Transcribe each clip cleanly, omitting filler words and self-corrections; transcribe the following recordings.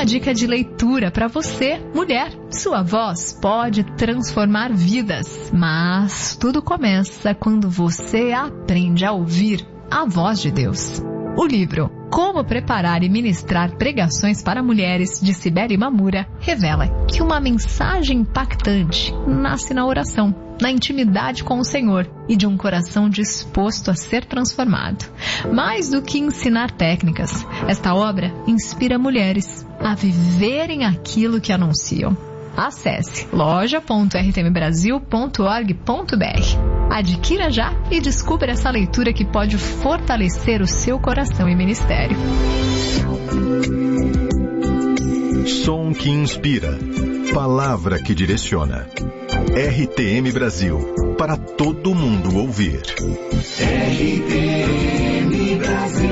dica de leitura para você, mulher. Sua voz pode transformar vidas, mas tudo começa quando você aprende a ouvir a voz de Deus. O livro Como Preparar e Ministrar Pregações para Mulheres, de Cibele Mamura, revela que uma mensagem impactante nasce na oração, na intimidade com o Senhor e de um coração disposto a ser transformado. Mais do que ensinar técnicas, esta obra inspira mulheres a viverem aquilo que anunciam. Acesse loja.rtmbrasil.org.br. Adquira já e descubra essa leitura que pode fortalecer o seu coração e ministério. Som que inspira. Palavra que direciona. RTM Brasil. Para todo mundo ouvir. RTM Brasil.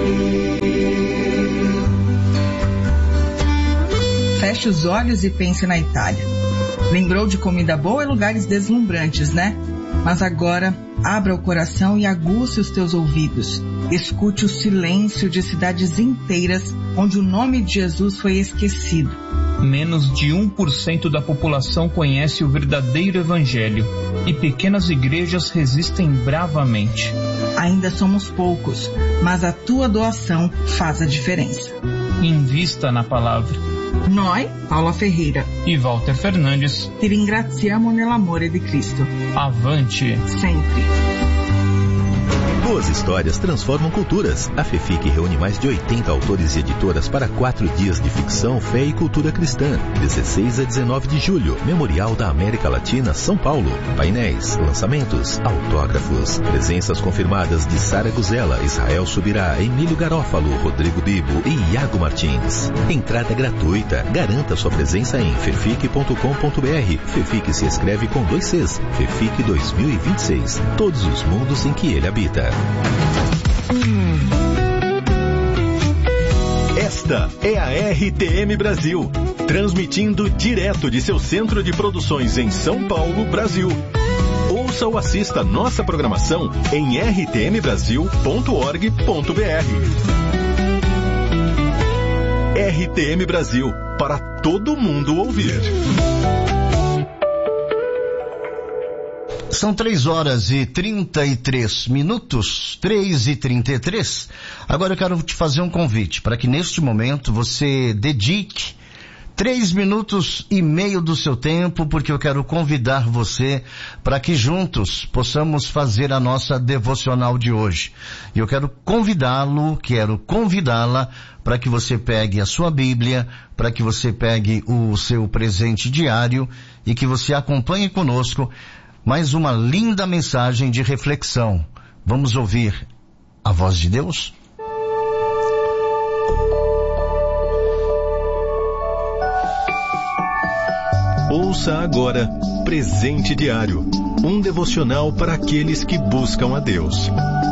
Feche os olhos e pense na Itália. Lembrou de comida boa e lugares deslumbrantes, né? Mas agora, abra o coração e aguce os teus ouvidos. Escute o silêncio de cidades inteiras onde o nome de Jesus foi esquecido. Menos de 1% da população conhece o verdadeiro evangelho e pequenas igrejas resistem bravamente. Ainda somos poucos, mas a tua doação faz a diferença. Invista na palavra. Noi, Paula Ferreira e Walter Fernandes, ti ringraziamo nell'amore di Cristo. Avante! Sempre! Boas histórias transformam culturas. A FEFIC reúne mais de 80 autores e editoras para 4 dias de ficção, fé e cultura cristã. 16 a 19 de julho, Memorial da América Latina, São Paulo. Painéis, lançamentos, autógrafos. Presenças confirmadas de Sara Guzela, Israel Subirá, Emílio Garófalo, Rodrigo Bibo e Iago Martins. Entrada gratuita. Garanta sua presença em fefic.com.br. FEFIC se escreve com 2 Cs. FEFIC 2026. Todos os mundos em que ele habita. Esta é a RTM Brasil, transmitindo direto de seu centro de produções em São Paulo, Brasil. Ouça ou assista nossa programação em rtmbrasil.org.br. RTM Brasil, para todo mundo ouvir. São 3h33, 3h33. Agora eu quero te fazer um convite para que neste momento você dedique 3 minutos e meio do seu tempo, porque eu quero convidar você para que juntos possamos fazer a nossa devocional de hoje. E eu quero convidá-la para que você pegue a sua Bíblia, para que você pegue o seu presente diário e que você acompanhe conosco mais uma linda mensagem de reflexão. Vamos ouvir a voz de Deus? Ouça agora Presente Diário, um devocional para aqueles que buscam a Deus.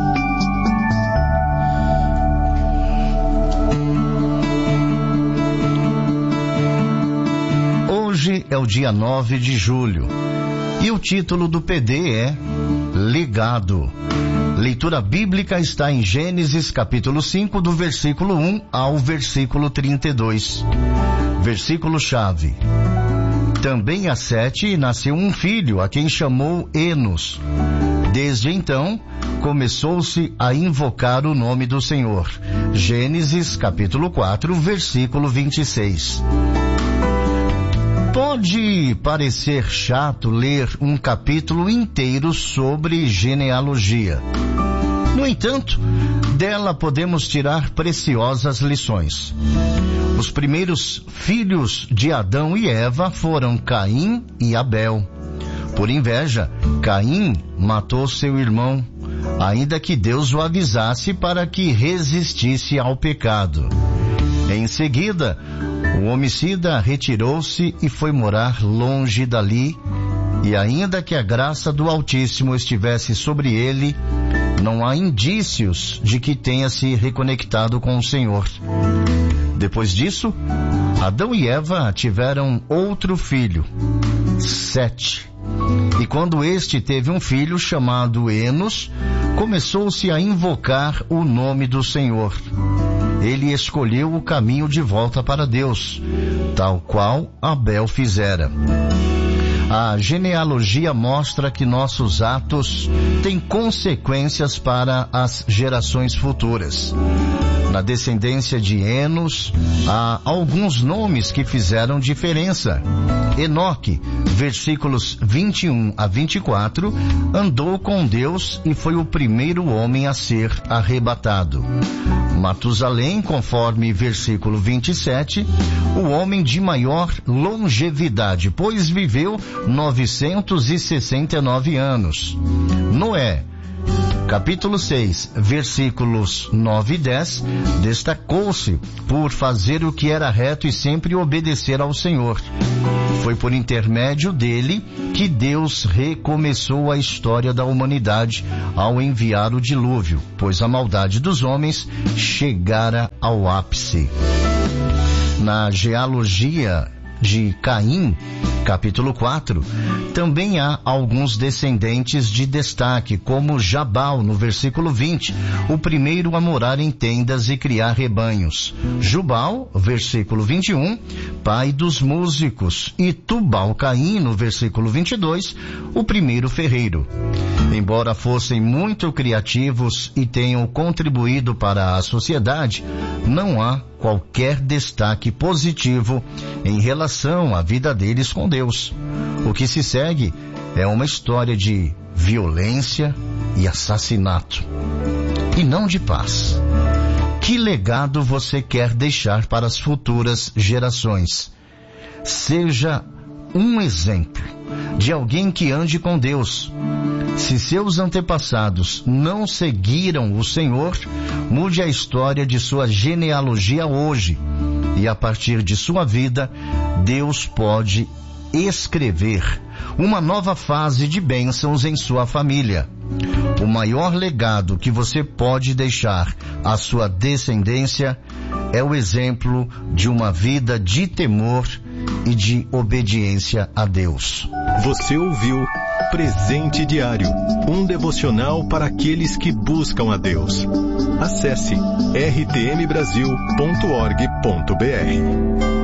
Hoje é o dia 9 de julho. E o título do PD é Ligado. Leitura bíblica está em Gênesis capítulo 5, do versículo 1 ao versículo 32. Versículo-chave. Também a Sete nasceu um filho, a quem chamou Enos. Desde então, começou-se a invocar o nome do Senhor. Gênesis capítulo 4, versículo 26. Pode parecer chato ler um capítulo inteiro sobre genealogia. No entanto, dela podemos tirar preciosas lições. Os primeiros filhos de Adão e Eva foram Caim e Abel. Por inveja, Caim matou seu irmão, ainda que Deus o avisasse para que resistisse ao pecado. Em seguida, o homicida retirou-se e foi morar longe dali, e ainda que a graça do Altíssimo estivesse sobre ele, não há indícios de que tenha se reconectado com o Senhor. Depois disso, Adão e Eva tiveram outro filho, Sete. E quando este teve um filho chamado Enos, começou-se a invocar o nome do Senhor. ele escolheu o caminho de volta para Deus, tal qual Abel fizera. A genealogia mostra que nossos atos têm consequências para as gerações futuras. Na descendência de Enos, há alguns nomes que fizeram diferença. Enoque, versículos 21 a 24, andou com Deus e foi o primeiro homem a ser arrebatado. Matusalém, conforme versículo 27, o homem de maior longevidade, pois viveu 969 anos. Noé, capítulo 6, versículos 9 e 10, destacou-se por fazer o que era reto e sempre obedecer ao Senhor. Foi por intermédio dele que Deus recomeçou a história da humanidade ao enviar o dilúvio, pois a maldade dos homens chegara ao ápice. Na genealogia de Caim, capítulo 4, também há alguns descendentes de destaque, como Jabal, no versículo 20, o primeiro a morar em tendas e criar rebanhos. Jubal, versículo 21, pai dos músicos, e Tubal-Caim, no versículo 22, o primeiro ferreiro. Embora fossem muito criativos e tenham contribuído para a sociedade, não há qualquer destaque positivo em relação à vida deles com Deus. O que se segue é uma história de violência e assassinato, e não de paz. Que legado você quer deixar para as futuras gerações? Seja um exemplo de alguém que ande com Deus. Se seus antepassados não seguiram o Senhor, mude a história de sua genealogia hoje, e a partir de sua vida, Deus pode escrever uma nova fase de bênçãos em sua família. O maior legado que você pode deixar à sua descendência é o exemplo de uma vida de temor e de obediência a Deus. Você ouviu Presente Diário, um devocional para aqueles que buscam a Deus. Acesse rtmbrasil.org.br.